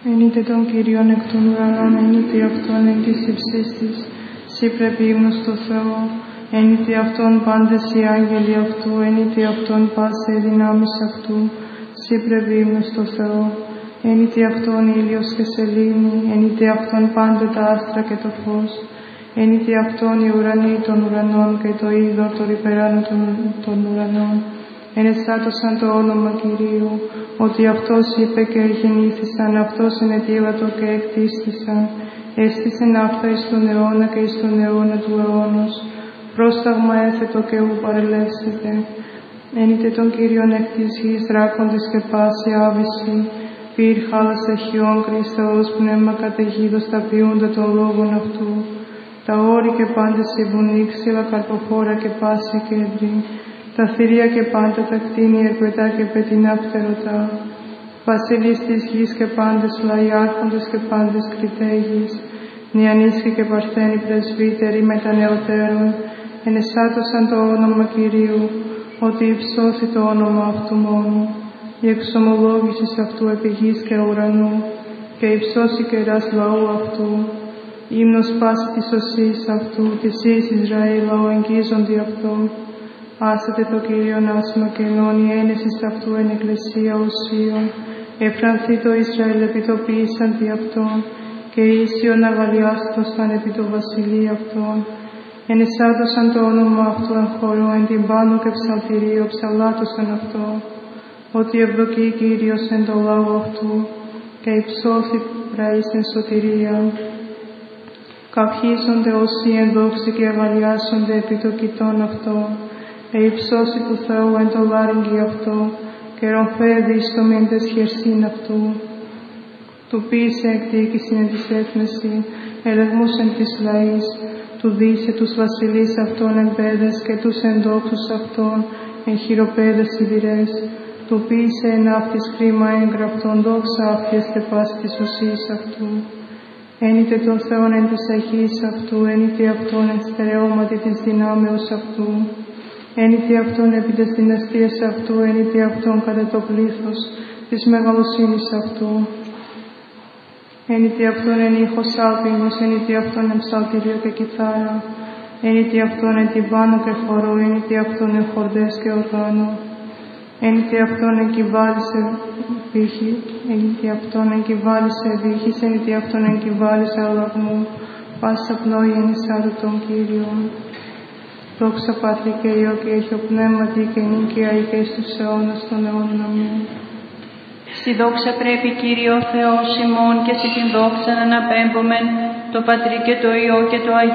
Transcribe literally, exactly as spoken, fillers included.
Ενείτε τον Κύριον εκ των ουρανών, ενείτε αυτόν εν της υψής της, σύ πρέπει ύμνος στο Θεό, ενείτε αυτόν πάντες οι άγγελοι αυτού, ενείτε αυτόν πάσε οι δυνάμεις αυτού, σύ πρέπει ύμνος στο Θεό, ενείτε αυτόν ήλιος και σελήνη, ενείτε αυτόν πάντα τα άστρα και το φως, ενείτε αυτόν οι ουρανοί των ουρανών και το είδωρ των υπεράνω των, των ουρανών. Ενεστάτωσαν το όνομα Κυρίου, ότι αυτός είπε και γεννήθησαν, αυτός ενετίβατο και εκτίστησαν, έστησεν αυτά εις τον αιώνα και εις τον αιώνα του αιώνος, πρόσταγμα έθετο και ου παρελεύσετε. Ενείτε τον Κύριον εκ της γης, ράκοντες και πάση άβηση, πυρ χάλασε χιόν Χριστός, πνεύμα καταιγίδος τα ποιούντα των λόγων αυτού, τα όρη και πάντες οι βουνοί, ξύλα καρποφόρα και πάση κέντρη, τα θηρία και πάντα τα κτίνη ερπετά και πετεινά πτερωτά, βασιλείς της γης και πάντες λαοί, άρχοντες και πάντες κριτέγεις, νεανίσχοι και παρθένοι πρεσβύτεροι μετά νεωτέρων, ενεσάτωσαν το όνομα Κυρίου, ότι υψώθη το όνομα αυτού μόνο, η εξομολόγηση αυτού επί γης και ουρανού, και υψώσει κεράς λαού αυτού, ύμνος πάση της οσής αυτού, της εις Ισραήλ λαό εγγίζοντι αυτό. Άσατε το Κύριον άσμα και ενώνει ένεσης αυτού εν εκκλησία οσίων, εφρανθεί το Ισραήλ επιτοποίησαν δι' αυτόν, και ίσιον αγαλιάστοσαν επί το βασιλεί αυτόν. Ενεσάτωσαν το όνομα αυτού εν χορό, εν την πάνω και ψαλτηρίο ψαλάτωσαν αυτό, ότι ευδοκεί Κύριος εν το λαό αυτού, και υψώθη πραείς εν σωτηρία. Καυχίζονται όσοι εν δόξη και αγαλιάσονται επί το κοιτών αυτών, και υψώσει του Θεού εν το λάρυγγι αυτό, και ρομφέδει στο μέντες χερσίν αυτού. Του ποίησε εκδίκησιν εν της έθνεση, ελεγμούς εν της λαής, του δίσε τους βασιλείς αυτών εν πέδες και τους εντόξους αυτών εν χειροπέδες σιδηρές, του ποίησε εν αυτής χρήμα έγγραφτον δόξα αύχες και πάση της οσής αυτού. Ένιτε τον Θεόν εν της αγής αυτού, ένιτε αυτόν εν στερεώματι της δυνάμεως αυτού, ένιτε αυτόν επί της δυναστείας αυτού, ένιτε αυτόν κατά το πλήθος της μεγαλοσύνης αυτού. Ένιτε αυτόν εν ήχος άλπιγος, ένιτε αυτόν εν ψαλτήριο και κιθάρα, ένιτε αυτόν εν τυμπάνο και χορό, ένιτε αυτόν εν χορδές και οργάνο, ένιτε αυτόν εν κυβάλισε βύχη, ένιτε αυτόν εν κυβάλισε βύχης, ένιτε αυτόν εν κυβάλισε αλλαγμού, πάσα πλόη εν εισάδου των Κύριων. Δόξα Πατρί και Υιό και Αγιο Πνεύματι και νίκαια ή και στους αιώνας των αιώνων. Αμήν. Στη δόξα πρέπει Κύριο Θεός ημών και σε την δόξα να αναπέμπομεν το Πατρί και το Υιό και το Αγίο